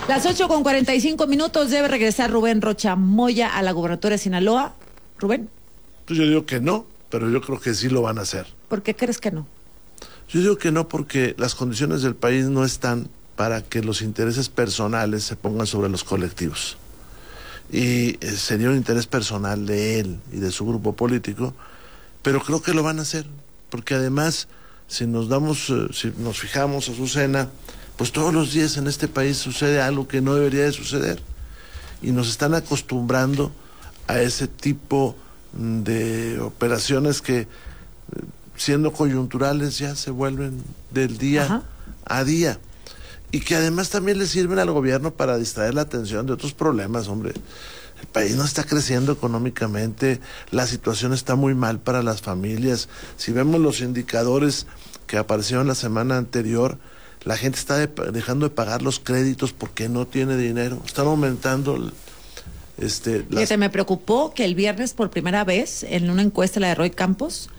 Las 8:45 debe regresar Rubén Rocha Moya a la gubernatura de Sinaloa. Rubén. Pues yo digo que no, pero yo creo que sí lo van a hacer. ¿Por qué crees que no? Yo digo que no porque las condiciones del país no están para que los intereses personales se pongan sobre los colectivos. Y sería un interés personal de él y de su grupo político, pero creo que lo van a hacer, porque además, si nos fijamos, Azucena, pues todos los días en este país sucede algo que no debería de suceder, y nos están acostumbrando a ese tipo de operaciones que, siendo coyunturales, ya se vuelven del día a día, y que además también le sirven al gobierno para distraer la atención de otros problemas, hombre. El país no está creciendo económicamente, la situación está muy mal para las familias. Si vemos los indicadores que aparecieron la semana anterior, la gente está dejando de pagar los créditos porque no tiene dinero. Están aumentando Me preocupó que el viernes, por primera vez, en una encuesta, la de Roy Campos,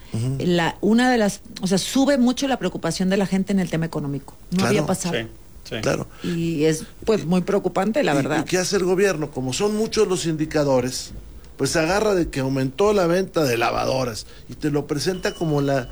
sube mucho la preocupación de la gente en el tema económico. No había pasado. Sí. Sí. Claro. Y es pues muy preocupante, la verdad. ¿Y qué hace el gobierno? Como son muchos los indicadores, pues se agarra de que aumentó la venta de lavadoras y te lo presenta como la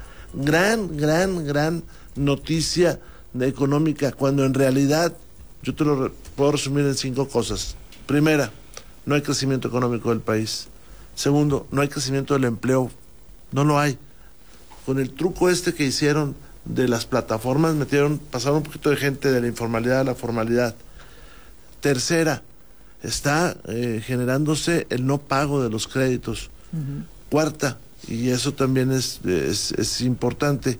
gran noticia económica, cuando en realidad yo te lo puedo resumir en 5 cosas. Primera, no hay crecimiento económico del país. Segundo, no hay crecimiento del empleo. No lo hay. Con el truco que hicieron de las plataformas, pasaron un poquito de gente de la informalidad a la formalidad. Tercera, está generándose el no pago de los créditos. Cuarta, y eso también es importante,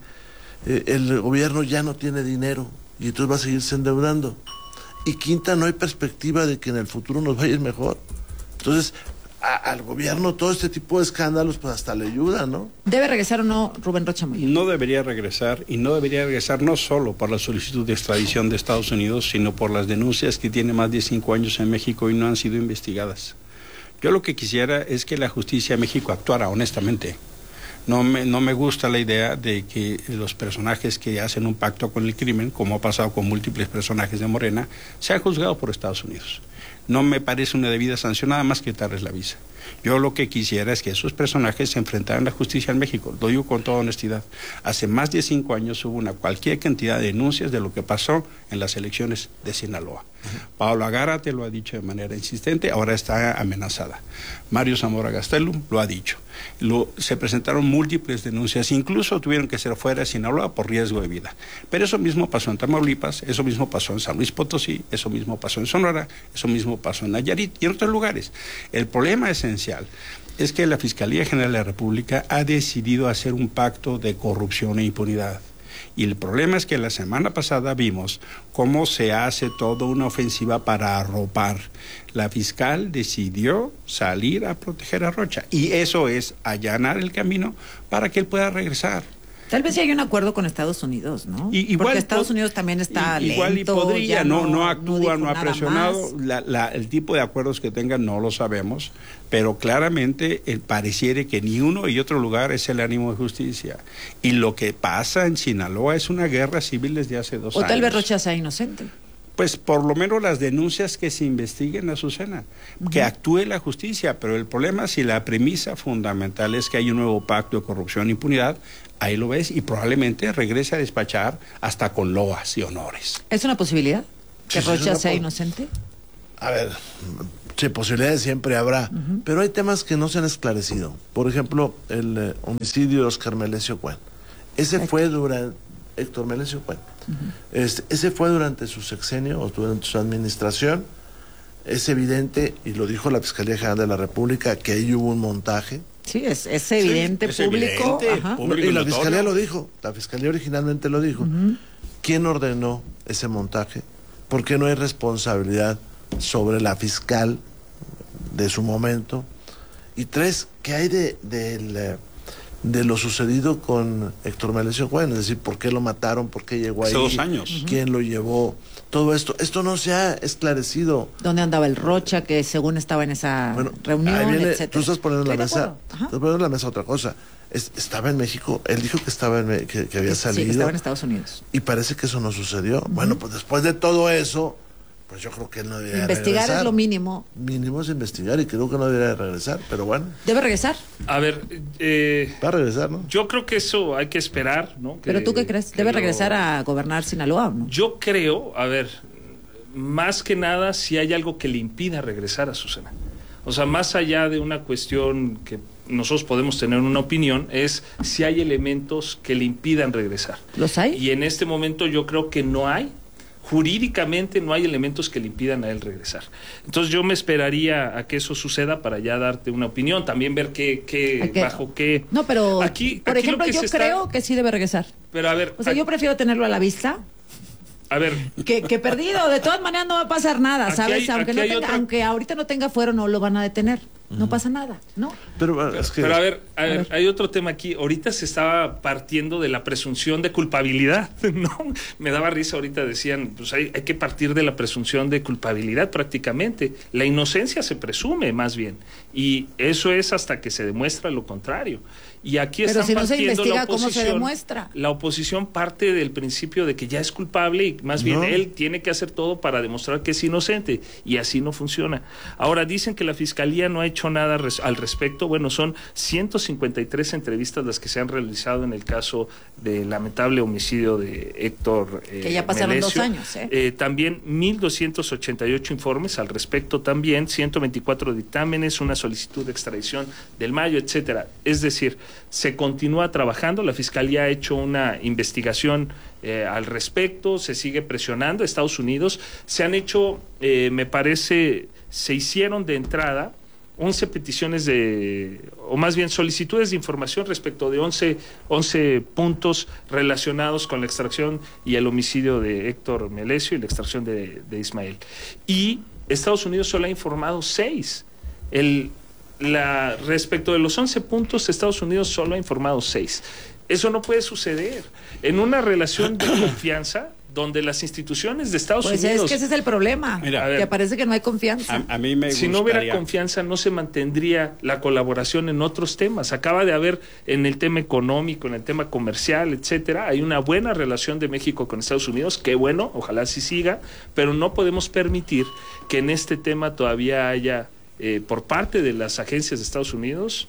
el gobierno ya no tiene dinero y entonces va a seguirse endeudando. Y quinta, no hay perspectiva de que en el futuro nos vaya a ir mejor. Entonces, al gobierno todo este tipo de escándalos pues hasta le ayuda, ¿no? ¿Debe regresar o no Rubén Rocha Moya? No debería regresar, y no debería regresar no solo por la solicitud de extradición de Estados Unidos, sino por las denuncias que tiene más de 5 años en México y no han sido investigadas. Yo lo que quisiera es que la justicia de México actuara honestamente. No me gusta la idea de que los personajes que hacen un pacto con el crimen, como ha pasado con múltiples personajes de Morena, sean juzgados por Estados Unidos. No me parece una debida sanción, nada más quitarles la visa. Yo lo que quisiera es que esos personajes se enfrentaran a la justicia en México. Lo digo con toda honestidad. Hace más de 5 años hubo cualquier cantidad de denuncias de lo que pasó en las elecciones de Sinaloa. Pablo Agárate lo ha dicho de manera insistente, ahora está amenazada. Mario Zamora Gastelum lo ha dicho. Se presentaron múltiples denuncias, incluso tuvieron que ser fuera de Sinaloa por riesgo de vida. Pero eso mismo pasó en Tamaulipas, eso mismo pasó en San Luis Potosí, eso mismo pasó en Sonora, eso mismo pasó en Nayarit y en otros lugares. El problema esencial es que la Fiscalía General de la República ha decidido hacer un pacto de corrupción e impunidad. Y el problema es que la semana pasada vimos cómo se hace toda una ofensiva para arropar. La fiscal decidió salir a proteger a Rocha, y eso es allanar el camino para que él pueda regresar. Tal vez sí hay un acuerdo con Estados Unidos, ¿no? Igual, porque Estados Unidos también está lento. Igual y podría, no actúa, no ha presionado. Más. El tipo de acuerdos que tengan no lo sabemos, pero claramente pareciera que ni uno y otro lugar es el ánimo de justicia. Y lo que pasa en Sinaloa es una guerra civil desde hace 2 años. O tal vez Rocha sea inocente. Pues por lo menos las denuncias que se investiguen, Azucena, que actúe la justicia, pero el problema, si la premisa fundamental es que hay un nuevo pacto de corrupción e impunidad, ahí lo ves, y probablemente regrese a despachar hasta con loas y honores. ¿Es una posibilidad que Rocha sea inocente? A ver, sí, posibilidades siempre habrá, pero hay temas que no se han esclarecido. Por ejemplo, el homicidio de Óscar Melesio Cuen. Ese fue durante Héctor Melesio Cuen. Ese fue durante su sexenio o durante su administración. Es evidente, y lo dijo la Fiscalía General de la República, que ahí hubo un montaje. Sí, es evidente, sí, es público. Evidente, y la Fiscalía lo dijo, la Fiscalía originalmente lo dijo. ¿Quién ordenó ese montaje? ¿Por qué no hay responsabilidad sobre la fiscal de su momento? Y 3, ¿qué hay de lo sucedido con Héctor Melesio Cuen? Es decir, ¿por qué lo mataron? ¿Por qué llegó ahí? Hace 2 años. ¿Quién lo llevó? Todo esto no se ha esclarecido. ¿Dónde andaba el Rocha, que según estaba en esa reunión, etcétera? Tú estás poniendo en la mesa otra cosa. Estaba en México, él dijo que estaba que había salido. Sí, que estaba en Estados Unidos. Y parece que eso no sucedió. Bueno, pues después de todo eso, pues yo creo que él no debería investigar regresar. Es lo mínimo. Mínimo es investigar y creo que no debería regresar, pero bueno. ¿Debe regresar? A ver, va a regresar, ¿no? Yo creo que eso hay que esperar, ¿no? ¿Pero tú qué crees? ¿Debe regresar a gobernar Sinaloa o no? Yo creo, a ver, más que nada si hay algo que le impida regresar a Susana. O sea, más allá de una cuestión que nosotros podemos tener una opinión, es si hay elementos que le impidan regresar. ¿Los hay? Y en este momento yo creo que no hay. Jurídicamente no hay elementos que le impidan a él regresar. Entonces yo me esperaría a que eso suceda para ya darte una opinión, también ver bajo qué... No, pero aquí, por ejemplo, yo creo que sí debe regresar. Pero a ver... O sea, yo prefiero tenerlo a la vista. A ver... Que perdido, de todas maneras no va a pasar nada, ¿sabes? Aunque ahorita no tenga fuero, no lo van a detener. No pasa nada, ¿no? Pero a ver, hay otro tema aquí. Ahorita se estaba partiendo de la presunción de culpabilidad, ¿no? Me daba risa ahorita, decían, pues hay que partir de la presunción de culpabilidad prácticamente. La inocencia se presume, más bien. Y eso es hasta que se demuestra lo contrario. Y aquí pero están si no se partiendo investiga, la oposición. ¿cómo se demuestra? La oposición parte del principio de que ya es culpable y más bien él tiene que hacer todo para demostrar que es inocente, y así no funciona. Ahora dicen que la Fiscalía no ha hecho nada al respecto. Bueno, son 153 entrevistas las que se han realizado en el caso del lamentable homicidio de Héctor que ya pasaron Melesio. 2 años. También 1,288 informes al respecto también, 124 dictámenes, una solicitud de extradición del Mayo, etcétera. Es decir, se continúa trabajando, la Fiscalía ha hecho una investigación al respecto, se sigue presionando. Estados Unidos se han hecho, me parece, se hicieron de entrada 11 peticiones o más bien solicitudes de información respecto de 11 puntos relacionados con la extracción y el homicidio de Héctor Melesio y la extracción de Ismael. Y Estados Unidos solo ha informado 6. Respecto de los 11 puntos, Estados Unidos solo ha informado 6. Eso no puede suceder en una relación de confianza donde las instituciones de Estados Unidos... Pues es que ese es el problema. Mira, que parece que no hay confianza. A mí me Si gustaría... no hubiera confianza, no se mantendría la colaboración en otros temas. Acaba de haber en el tema económico, en el tema comercial, etcétera, hay una buena relación de México con Estados Unidos, qué bueno, ojalá así siga, pero no podemos permitir que en este tema todavía haya, por parte de las agencias de Estados Unidos,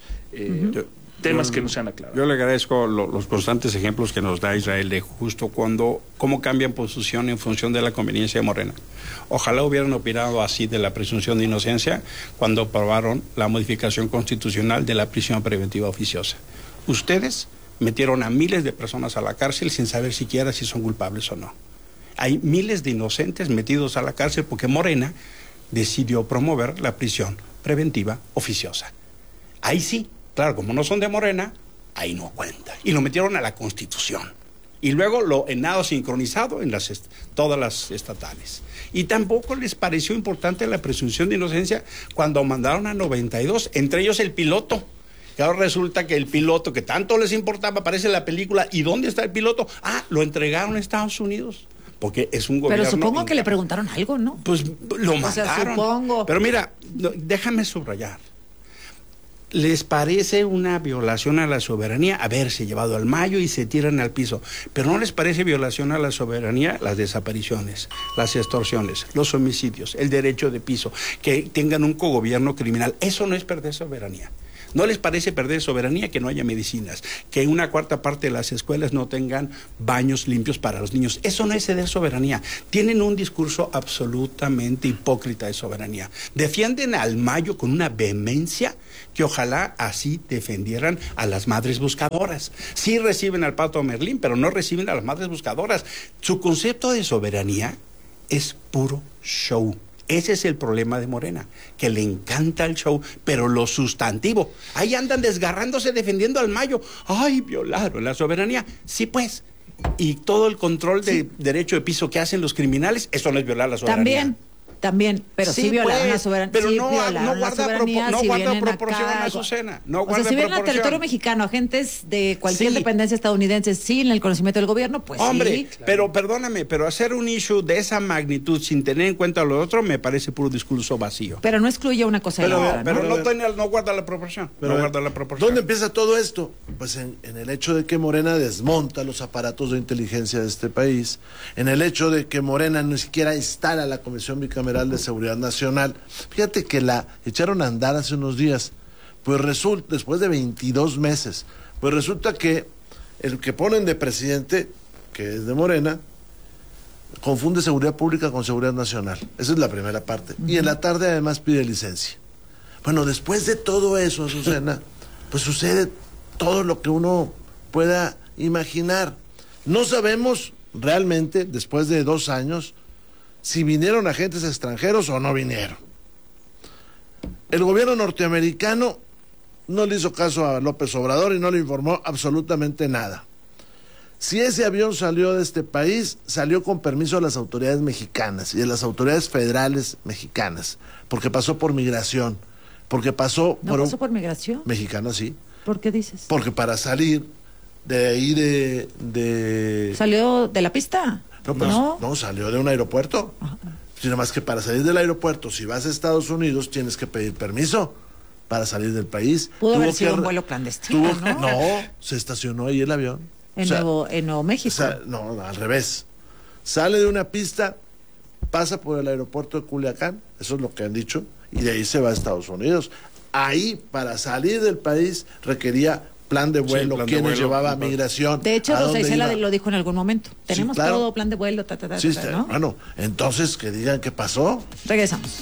temas que no se han aclarado. Yo le agradezco los constantes ejemplos que nos da Israel de justo cómo cambian posición en función de la conveniencia de Morena. Ojalá hubieran opinado así de la presunción de inocencia cuando aprobaron la modificación constitucional de la prisión preventiva oficiosa. Ustedes metieron a miles de personas a la cárcel sin saber siquiera si son culpables o no. Hay miles de inocentes metidos a la cárcel porque Morena decidió promover la prisión preventiva oficiosa. Ahí sí. Claro, como no son de Morena, ahí no cuenta. Y lo metieron a la Constitución. Y luego en nado sincronizado en todas las estatales. Y tampoco les pareció importante la presunción de inocencia cuando mandaron a 92, entre ellos el piloto. Y ahora resulta que el piloto que tanto les importaba aparece en la película. ¿Y dónde está el piloto? Lo entregaron a Estados Unidos. Porque es un gobierno... Pero supongo que le preguntaron algo, ¿no? Pues lo mandaron. O sea, supongo. Pero mira, déjame subrayar. ¿Les parece una violación a la soberanía haberse llevado al Mayo y se tiran al piso? Pero ¿no les parece violación a la soberanía las desapariciones, las extorsiones, los homicidios, el derecho de piso, que tengan un cogobierno criminal? Eso no es perder soberanía. ¿No les parece perder soberanía que no haya medicinas, que una cuarta parte de las escuelas no tengan baños limpios para los niños? Eso no es ceder soberanía. Tienen un discurso absolutamente hipócrita de soberanía. Defienden al Mayo con una vehemencia que ojalá así defendieran a las madres buscadoras. Sí reciben al Pato Merlín, pero no reciben a las madres buscadoras. Su concepto de soberanía es puro show. Ese es el problema de Morena, que le encanta el show, pero lo sustantivo. Ahí andan desgarrándose defendiendo al Mayo. ¡Ay, violaron la soberanía! Sí, pues. Y todo el control de derecho de piso que hacen los criminales, eso no es violar la soberanía. También. También, pero sí violaron la soberanía. Pero sí no guarda proporción acá, a Azucena. Si vienen al territorio mexicano agentes de cualquier dependencia estadounidense sin el conocimiento del gobierno, pues hombre, sí. Claro. Pero perdóname, pero hacer un issue de esa magnitud sin tener en cuenta lo otro me parece puro discurso vacío. Pero no excluye una cosa de la otra, pero no guarda la proporción. ¿Dónde empieza todo esto? Pues en el hecho de que Morena desmonta los aparatos de inteligencia de este país, en el hecho de que Morena ni siquiera instala la Comisión Bicameral de Seguridad Nacional. Fíjate que la echaron a andar hace unos días, pues resulta, después de 22 meses, pues resulta que el que ponen de presidente, que es de Morena, confunde seguridad pública con seguridad nacional. Esa es la primera parte. Y en la tarde además pide licencia. Bueno, después de todo eso, Azucena, pues sucede todo lo que uno pueda imaginar. No sabemos realmente, después de 2 años, si vinieron agentes extranjeros o no vinieron. El gobierno norteamericano no le hizo caso a López Obrador y no le informó absolutamente nada. Si ese avión salió de este país, salió con permiso de las autoridades mexicanas y de las autoridades federales mexicanas, porque pasó por migración, porque pasó... ¿No pasó por migración? Mexicana, sí. ¿Por qué dices? Porque para salir de ahí de... ¿Salió de la pista? No, salió de un aeropuerto. Ajá. Sino más que para salir del aeropuerto, si vas a Estados Unidos, tienes que pedir permiso para salir del país. Pudo haber sido un vuelo clandestino, ¿no? No, se estacionó ahí el avión. En Nuevo México. O sea, no, al revés. Sale de una pista, pasa por el aeropuerto de Culiacán, eso es lo que han dicho, y de ahí se va a Estados Unidos. Ahí, para salir del país, requería plan de vuelo, quienes llevaba migración. De hecho, Rosa Isela lo dijo en algún momento. Tenemos todo, plan de vuelo, ¿no? Bueno, entonces que digan qué pasó. Regresamos.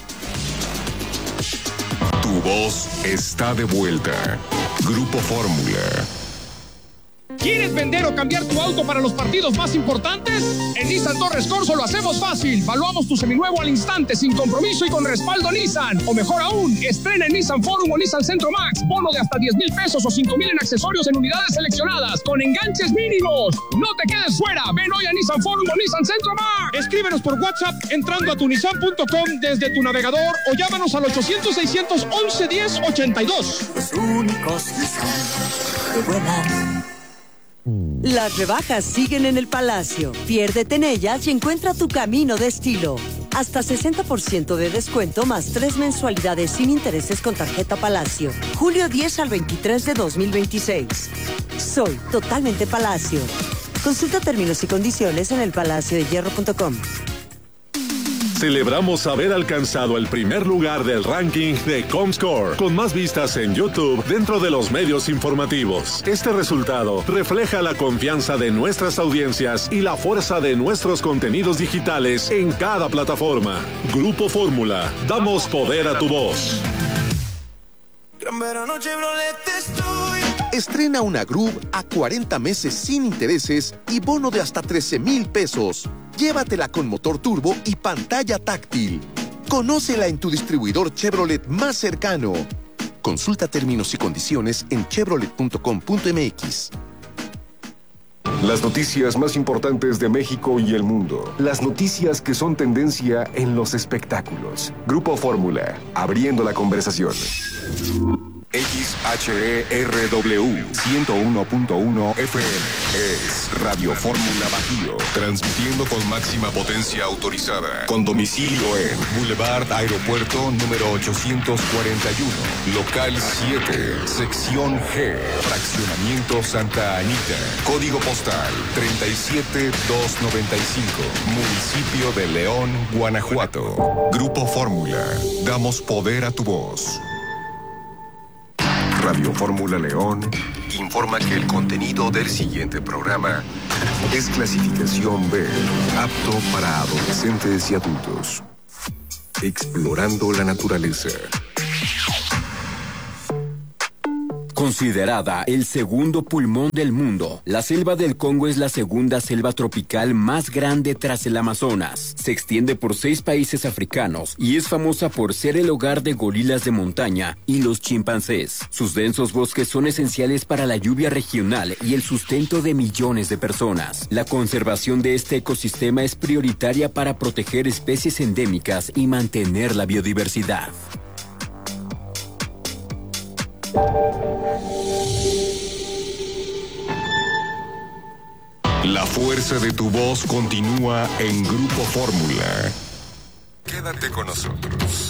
Tu voz está de vuelta. Grupo Fórmula. ¿Quieres vender o cambiar tu auto para los partidos más importantes? En Nissan Torres Corso lo hacemos fácil. Valuamos tu seminuevo al instante, sin compromiso y con respaldo Nissan. O mejor aún, estrena en Nissan Forum o Nissan Centro Max. Bono de hasta 10,000 pesos o 5,000 en accesorios en unidades seleccionadas, con enganches mínimos. No te quedes fuera. Ven hoy a Nissan Forum o Nissan Centro Max. Escríbenos por WhatsApp entrando a tunissan.com desde tu navegador o llámanos al 800-611-1082. Los únicos Nissan que vuelan. Las rebajas siguen en el Palacio. Piérdete en ellas y encuentra tu camino de estilo. Hasta 60% de descuento más 3 mensualidades sin intereses con tarjeta Palacio. Julio 10 al 23 de 2026. Soy totalmente Palacio. Consulta términos y condiciones en elpalaciodehierro.com. Celebramos haber alcanzado el primer lugar del ranking de Comscore, con más vistas en YouTube dentro de los medios informativos. Este resultado refleja la confianza de nuestras audiencias y la fuerza de nuestros contenidos digitales en cada plataforma. Grupo Fórmula, damos poder a tu voz. Gran verano Chevrolet estoy. Estrena una Groove a 40 meses sin intereses y bono de hasta 13,000 pesos. Llévatela con motor turbo y pantalla táctil. Conócela en tu distribuidor Chevrolet más cercano. Consulta términos y condiciones en chevrolet.com.mx. Las noticias más importantes de México y el mundo. Las noticias que son tendencia en los espectáculos. Grupo Fórmula, abriendo la conversación. XHERW 101.1 FM es Radio Fórmula Bajío, transmitiendo con máxima potencia autorizada, con domicilio en Boulevard Aeropuerto número 841, local 7, sección G, fraccionamiento Santa Anita, código postal 37295, municipio de León, Guanajuato. Grupo Fórmula, damos poder a tu voz. Radio Fórmula León informa que el contenido del siguiente programa es clasificación B, apto para adolescentes y adultos. Explorando la naturaleza. Considerada el segundo pulmón del mundo, la selva del Congo es la segunda selva tropical más grande tras el Amazonas. Se extiende por 6 países africanos y es famosa por ser el hogar de gorilas de montaña y los chimpancés. Sus densos bosques son esenciales para la lluvia regional y el sustento de millones de personas. La conservación de este ecosistema es prioritaria para proteger especies endémicas y mantener la biodiversidad. La fuerza de tu voz continúa en Grupo Fórmula. Quédate con nosotros.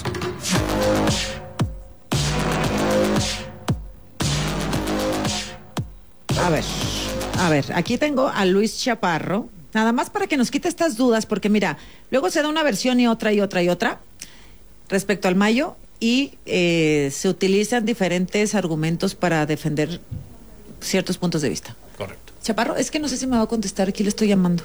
A ver, aquí tengo a Luis Chaparro, nada más para que nos quite estas dudas, porque mira, luego se da una versión y otra respecto al mayo, y se utilizan diferentes argumentos para defender ciertos puntos de vista. Correcto. Chaparro, es que no sé si me va a contestar, aquí le estoy llamando.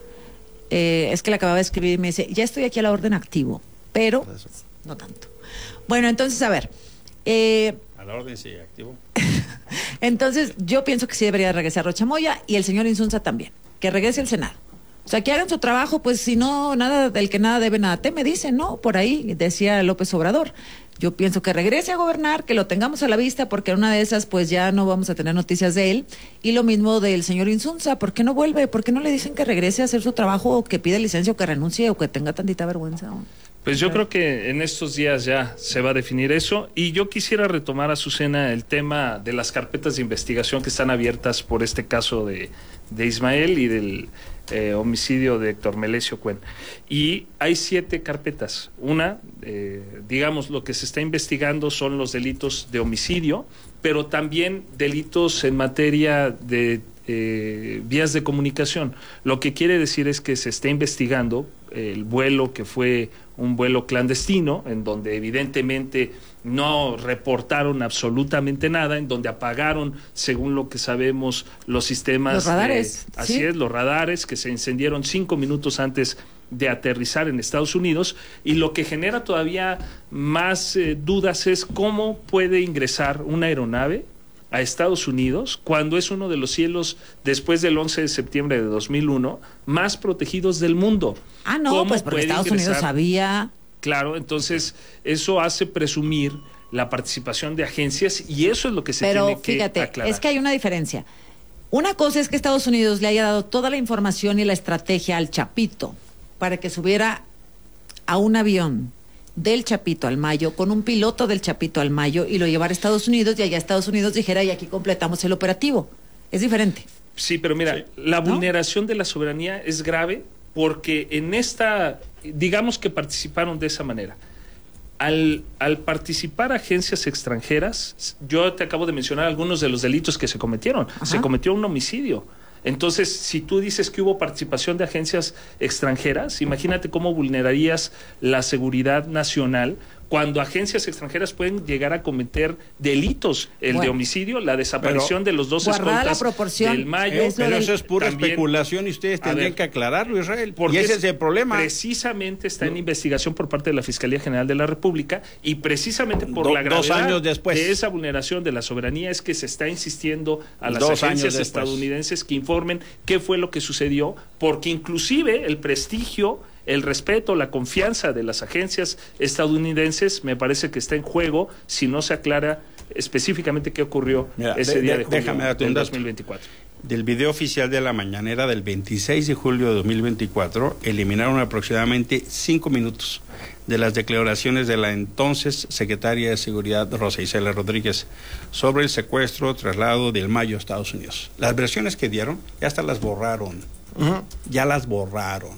Es que le acababa de escribir y me dice, ya estoy aquí a la orden activo, pero no tanto. Bueno, entonces, a ver. A la orden sí, activo. Entonces, yo pienso que sí debería regresar Rocha Moya y el señor Insunza también, que regrese al Senado. O sea, que hagan su trabajo, pues si no, nada del que nada debe, nada teme, dicen, ¿no? Por ahí decía López Obrador. Yo pienso que regrese a gobernar, que lo tengamos a la vista, porque en una de esas, pues ya no vamos a tener noticias de él. Y lo mismo del señor Insunza, ¿por qué no vuelve? ¿Por qué no le dicen que regrese a hacer su trabajo, o que pida licencia, o que renuncie, o que tenga tantita vergüenza? Pues yo creo que en estos días ya se va a definir eso, y yo quisiera retomar, Azucena, el tema de las carpetas de investigación que están abiertas por este caso de Ismael y del homicidio de Héctor Melesio Cuen. Y hay 7 carpetas. Una, digamos, lo que se está investigando son los delitos de homicidio, pero también delitos en materia de vías de comunicación. Lo que quiere decir es que se está investigando el vuelo que fue un vuelo clandestino, en donde evidentemente no reportaron absolutamente nada, en donde apagaron, según lo que sabemos, los sistemas. Los radares. Así es, los radares que se encendieron 5 minutos antes de aterrizar en Estados Unidos, y lo que genera todavía más dudas es cómo puede ingresar una aeronave a Estados Unidos cuando es uno de los cielos, después del 11 de septiembre de 2001, más protegidos del mundo. Ah, no, pues porque Estados Unidos sabía. Claro, entonces eso hace presumir la participación de agencias, y eso es lo que se tiene que aclarar. Pero fíjate, es que hay una diferencia. Una cosa es que Estados Unidos le haya dado toda la información y la estrategia al Chapito para que subiera a un avión del Chapito al Mayo, con un piloto del Chapito al Mayo, y lo llevara a Estados Unidos, y allá Estados Unidos dijera, y aquí completamos el operativo. Es diferente. Sí, pero mira, la vulneración de la soberanía es grave, porque en esta, digamos que participaron de esa manera. Al participar agencias extranjeras, yo te acabo de mencionar algunos de los delitos que se cometieron. Ajá. Se cometió un homicidio. Entonces, si tú dices que hubo participación de agencias extranjeras, imagínate cómo vulnerarías la seguridad nacional cuando agencias extranjeras pueden llegar a cometer delitos, de homicidio, la desaparición de los 2 escoltas del Mayo. Pero eso es pura especulación, y ustedes tendrían que aclararlo, Israel, porque ese es el problema. Precisamente está en investigación por parte de la Fiscalía General de la República, y precisamente por la gravedad 2 años después de esa vulneración de la soberanía es que se está insistiendo a las agencias estadounidenses que informen qué fue lo que sucedió, porque inclusive el prestigio, el respeto, la confianza de las agencias estadounidenses me parece que está en juego si no se aclara específicamente qué ocurrió ese día de julio del 2024. Del video oficial de la mañanera del 26 de julio de 2024, eliminaron aproximadamente 5 minutos de las declaraciones de la entonces secretaria de Seguridad, Rosa Isela Rodríguez, sobre el secuestro, traslado del Mayo a Estados Unidos. Las versiones que dieron ya hasta las borraron. Ya las borraron.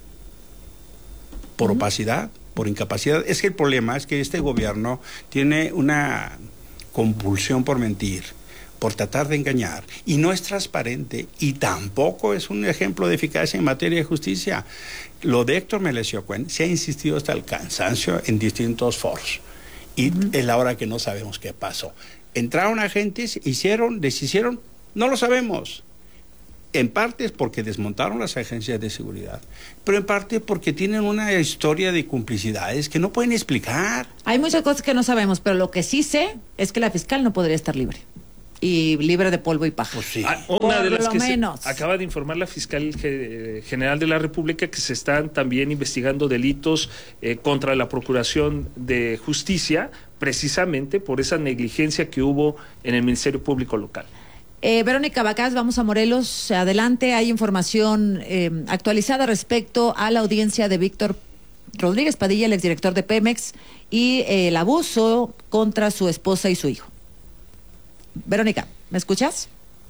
Por opacidad, por incapacidad. Es que el problema es que este gobierno tiene una compulsión por mentir, por tratar de engañar, y no es transparente, y tampoco es un ejemplo de eficacia en materia de justicia. Lo de Héctor Melesio Cuen se ha insistido hasta el cansancio en distintos foros, y es la hora que no sabemos qué pasó. Entraron agentes, deshicieron, no lo sabemos. En parte es porque desmontaron las agencias de seguridad, pero en parte porque tienen una historia de complicidades que no pueden explicar. Hay muchas cosas que no sabemos, pero lo que sí sé es que la fiscal no podría estar libre. y libre de polvo y paja. Pues sí. Una de Por las lo que menos. acaba de informar la fiscal general de la República que se están también investigando delitos contra la Procuración de Justicia, precisamente por esa negligencia que hubo en el Ministerio Público local. Verónica Bacás, vamos a Morelos. Adelante, hay información actualizada respecto a la audiencia de Víctor Rodríguez Padilla, el exdirector de Pemex, y el abuso contra su esposa y su hijo. Verónica, ¿me escuchas?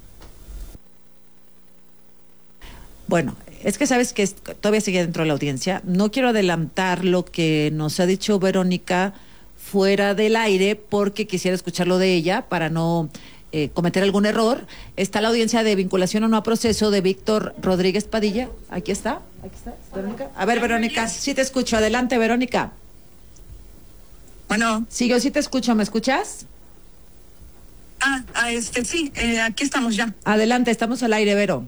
Bueno, es que sabes que todavía sigue dentro de la audiencia. No quiero adelantar lo que nos ha dicho Verónica fuera del aire porque quisiera escucharlo de ella para no cometer algún error. Está la audiencia de vinculación o no a proceso de Víctor Rodríguez Padilla. Aquí está, Verónica. A ver, Verónica, sí te escucho. Adelante, Verónica. Bueno. Sí, yo sí te escucho. ¿Me escuchas? Sí, aquí estamos ya. Adelante, estamos al aire, Vero.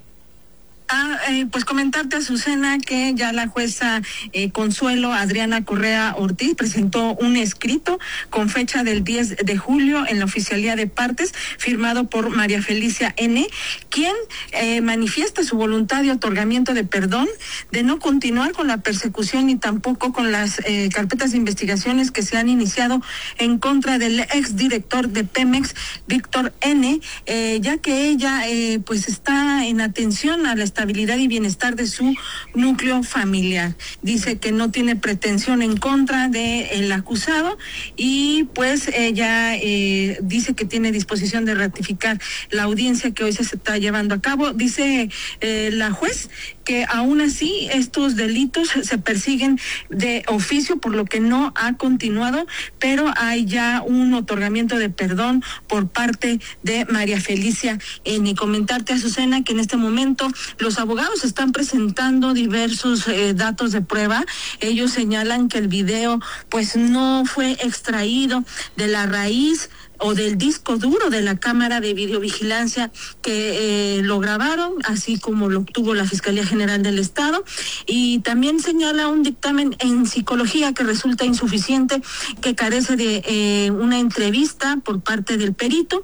Pues comentarte, Azucena, que ya la jueza Consuelo Adriana Correa Ortiz presentó un escrito con fecha del 10 de julio en la Oficialía de Partes, firmado por María Felicia N., quien manifiesta su voluntad de otorgamiento de perdón, de no continuar con la persecución ni tampoco con las carpetas de investigaciones que se han iniciado en contra del exdirector de Pemex, Víctor N., ya que ella pues está en atención a la estabilidad y bienestar de su núcleo familiar. Dice que no tiene pretensión en contra del acusado y pues ella dice que tiene disposición de ratificar la audiencia que hoy se está llevando a cabo. Dice la juez que aún así estos delitos se persiguen de oficio, por lo que no ha continuado, pero hay ya un otorgamiento de perdón por parte de María Felicia. Ni comentarte, Azucena, que en este momento los abogados están presentando diversos datos de prueba. Ellos señalan que el video pues no fue extraído de la raíz o del disco duro de la cámara de videovigilancia que lo grabaron, así como lo obtuvo la Fiscalía General del Estado, y también señala un dictamen en psicología que resulta insuficiente, que carece de una entrevista por parte del perito,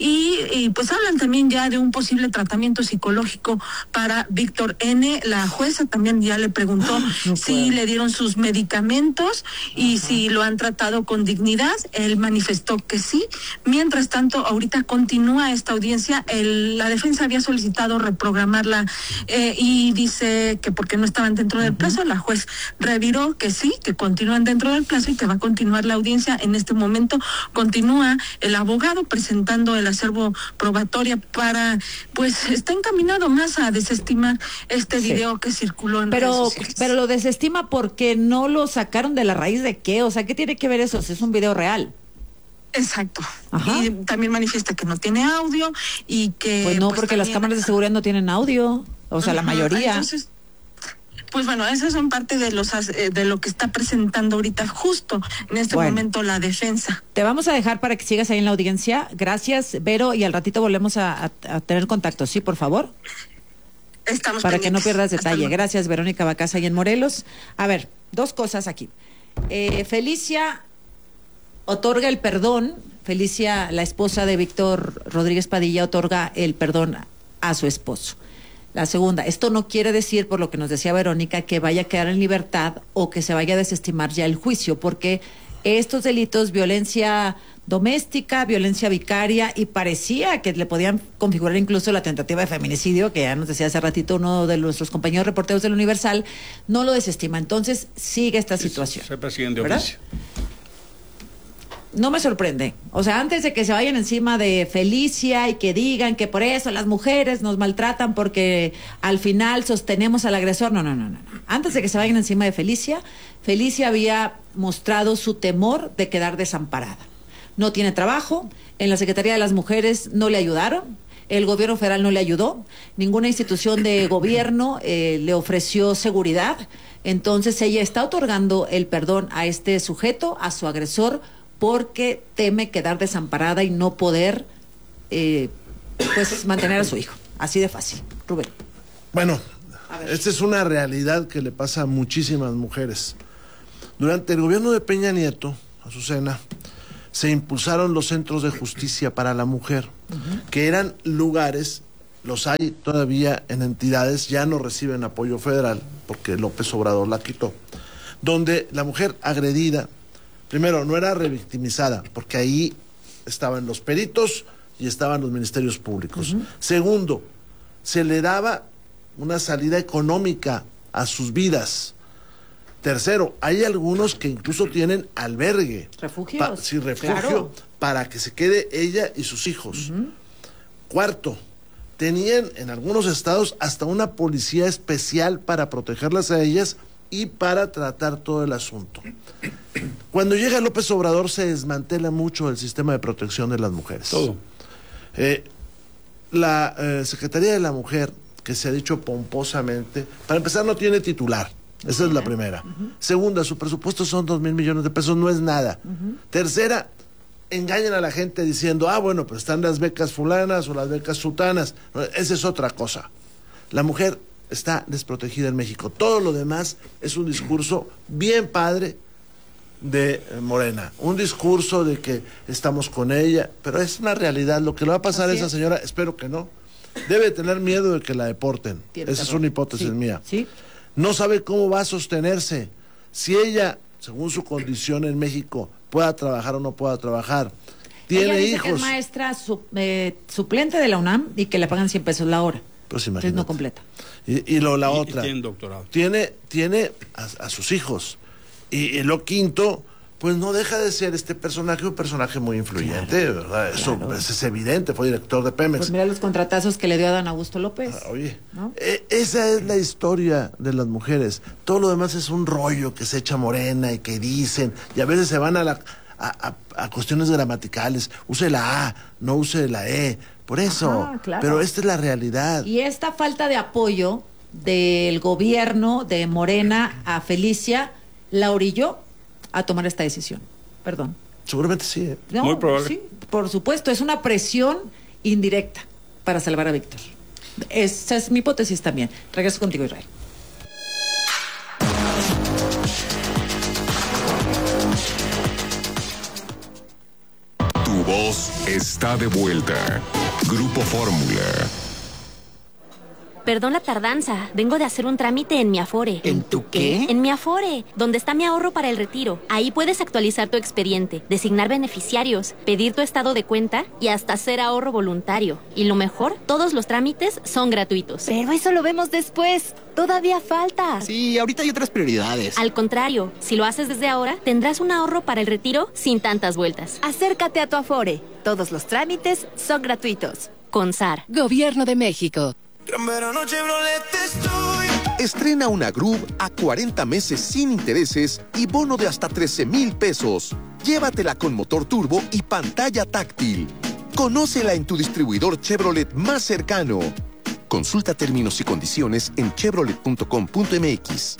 y pues hablan también ya de un posible tratamiento psicológico para Víctor N. La jueza también ya le preguntó si le dieron sus medicamentos y si lo han tratado con dignidad. Él manifestó que sí. Mientras tanto, ahorita continúa esta audiencia. La defensa había solicitado reprogramarla y dice que porque no estaban dentro del plazo. La juez reviró que sí, que continúan dentro del plazo y que va a continuar la audiencia. En este momento continúa el abogado presentando el acervo probatoria para, pues está encaminado más a desestimar este video que circuló en redes sociales. Pero lo desestima porque no lo sacaron de la raíz de qué, o sea, ¿qué tiene que ver eso? Es un video real. Exacto. Ajá. Y también manifiesta que no tiene audio y que... Pues no, porque las cámaras de seguridad no tienen audio, o sea, la mayoría. Entonces, pues bueno, esas son parte de lo que está presentando ahorita justo en este momento la defensa. Te vamos a dejar para que sigas ahí en la audiencia. Gracias, Vero, y al ratito volvemos a tener contacto, ¿sí, por favor? Estamos para pendientes. que no pierdas detalle. Gracias, Verónica Bacasa, ahí en Morelos. A ver, dos cosas aquí. Felicia otorga el perdón. Felicia, la esposa de Víctor Rodríguez Padilla, otorga el perdón a su esposo. La segunda, esto no quiere decir, por lo que nos decía Verónica, que vaya a quedar en libertad o que se vaya a desestimar ya el juicio, porque estos delitos, violencia doméstica, violencia vicaria, y parecía que le podían configurar incluso la tentativa de feminicidio, que ya nos decía hace ratito uno de nuestros compañeros reporteros del Universal, no lo desestima. Entonces sigue esta situación. Se persiguen de oficio. No me sorprende. O sea, antes de que se vayan encima de Felicia y que digan que por eso las mujeres nos maltratan porque al final sostenemos al agresor. No. Antes de que se vayan encima de Felicia, Felicia había mostrado su temor de quedar desamparada. No tiene trabajo, en la Secretaría de las Mujeres no le ayudaron, el gobierno federal no le ayudó, ninguna institución de gobierno le ofreció seguridad. Entonces ella está otorgando el perdón a este sujeto, a su agresor, porque teme quedar desamparada y no poder pues mantener a su hijo. Así de fácil. Rubén. Bueno, esta es una realidad que le pasa a muchísimas mujeres. Durante el gobierno de Peña Nieto, Azucena, se impulsaron los centros de justicia para la mujer. que eran lugares, los hay todavía en entidades, ya no reciben apoyo federal, porque López Obrador la quitó, donde la mujer agredida, primero, no era revictimizada, porque ahí estaban los peritos y estaban los ministerios públicos. Segundo, se le daba una salida económica a sus vidas. Tercero, hay algunos que incluso tienen albergue. Refugios. Refugio, claro, para que se quede ella y sus hijos. Cuarto, tenían en algunos estados hasta una policía especial para protegerlas a ellas y para tratar todo el asunto. Cuando llega López Obrador se desmantela mucho el sistema de protección de las mujeres. Todo. La Secretaría de la Mujer, que se ha dicho pomposamente, para empezar no tiene titular. Esa es la primera. Segunda, su presupuesto son 2,000 millones de pesos, no es nada. Tercera, engañan a la gente diciendo, bueno, pero están las becas fulanas o las becas sutanas. Esa es otra cosa. La mujer está desprotegida en México. Todo lo demás es un discurso bien padre de Morena. Un discurso de que estamos con ella, pero es una realidad. Lo que le va a pasar a esa señora, espero que no, debe tener miedo de que la deporten. Esa es una hipótesis mía. Sí. No sabe cómo va a sostenerse. Si ella, según su condición en México, pueda trabajar o no pueda trabajar. Tiene ella dice hijos. Que es maestra suplente de la UNAM y que le pagan 100 pesos la hora. Pues entonces no completa. Y la otra. Tiene doctorado. Tiene a sus hijos. Y lo quinto, pues no deja de ser este personaje un personaje muy influyente, claro, ¿verdad? Eso es evidente, fue director de Pemex. Pues mira los contratazos que le dio a Dan Augusto López. Oye, ¿no? Esa es la historia de las mujeres. Todo lo demás es un rollo que se echa Morena y que dicen, y a veces se van a cuestiones gramaticales. Use la A, no use la E. Por eso, claro. Pero esta es la realidad. Y esta falta de apoyo del gobierno de Morena a Felicia la orilló a tomar esta decisión. Perdón. Seguramente sí. No, muy probable. Sí, por supuesto, es una presión indirecta para salvar a Víctor. Esa es mi hipótesis también. Regreso contigo, Israel. Tu voz está de vuelta. Grupo Fórmula. Perdón la tardanza, vengo de hacer un trámite en mi Afore. ¿En tu qué? En mi Afore, donde está mi ahorro para el retiro. Ahí puedes actualizar tu expediente, designar beneficiarios, pedir tu estado de cuenta y hasta hacer ahorro voluntario. Y lo mejor, todos los trámites son gratuitos. Pero eso lo vemos después. Todavía falta. Sí, ahorita hay otras prioridades. Al contrario, si lo haces desde ahora, tendrás un ahorro para el retiro sin tantas vueltas. Acércate a tu Afore. Todos los trámites son gratuitos. CONSAR. Gobierno de México. Gran verano Chevrolet estoy. Estrena una Groove a 40 meses sin intereses y bono de hasta 13,000 pesos. Llévatela con motor turbo y pantalla táctil. Conócela en tu distribuidor Chevrolet más cercano. Consulta términos y condiciones en chevrolet.com.mx.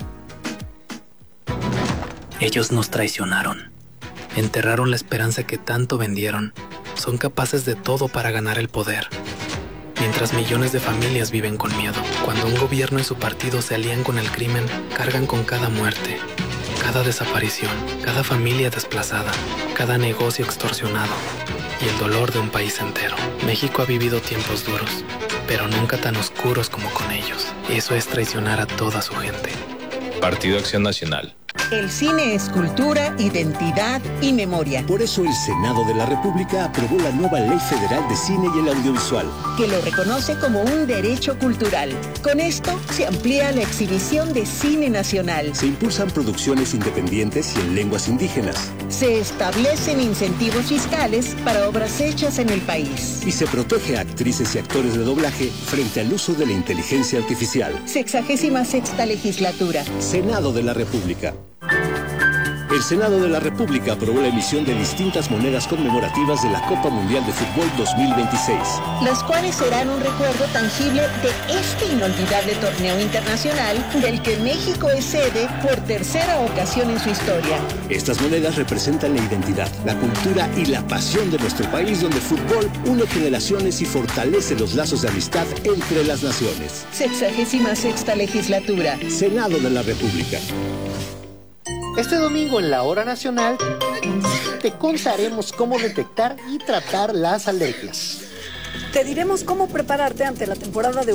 Ellos nos traicionaron. Enterraron la esperanza que tanto vendieron. Son capaces de todo para ganar el poder. Mientras millones de familias viven con miedo, cuando un gobierno y su partido se alían con el crimen, cargan con cada muerte, cada desaparición, cada familia desplazada, cada negocio extorsionado y el dolor de un país entero. México ha vivido tiempos duros, pero nunca tan oscuros como con ellos. Eso es traicionar a toda su gente. Partido Acción Nacional. El cine es cultura, identidad y memoria. Por eso el Senado de la República aprobó la nueva Ley Federal de Cine y el Audiovisual, que lo reconoce como un derecho cultural. Con esto se amplía la exhibición de cine nacional. Se impulsan producciones independientes y en lenguas indígenas. Se establecen incentivos fiscales para obras hechas en el país. Y se protege a actrices y actores de doblaje frente al uso de la inteligencia artificial. 66ª legislatura. Senado de la República. El Senado de la República aprobó la emisión de distintas monedas conmemorativas de la Copa Mundial de Fútbol 2026. Las cuales serán un recuerdo tangible de este inolvidable torneo internacional del que México es sede por tercera ocasión en su historia. Estas monedas representan la identidad, la cultura y la pasión de nuestro país, donde el fútbol une generaciones y fortalece los lazos de amistad entre las naciones. 66ª legislatura. Senado de la República. Este domingo en la Hora Nacional te contaremos cómo detectar y tratar las alergias. Te diremos cómo prepararte ante la temporada de